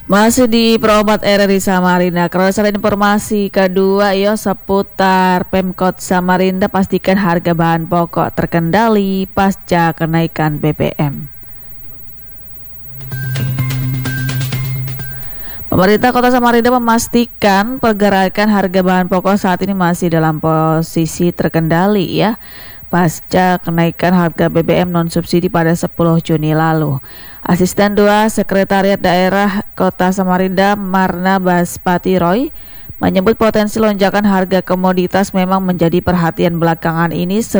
Masih di Perobat RRI Samarinda. Kalau informasi kedua ya seputar Pemkot Samarinda, pastikan harga bahan pokok terkendali pasca kenaikan BBM. Pemerintah Kota Samarinda memastikan pergerakan harga bahan pokok saat ini masih dalam posisi terkendali ya, pasca kenaikan harga BBM non-subsidi pada 10 Juni lalu. Asisten 2 Sekretariat Daerah Kota Samarinda Marna Baspati Roy menyebut potensi lonjakan harga komoditas memang menjadi perhatian belakangan ini